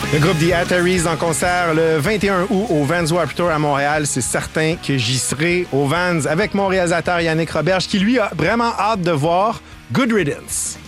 Le groupe The Ataris en concert le 21 août au Vans Warped Tour à Montréal. C'est certain que j'y serai au Vans avec mon réalisateur Yannick Roberge qui, lui, a vraiment hâte de voir Good Riddance.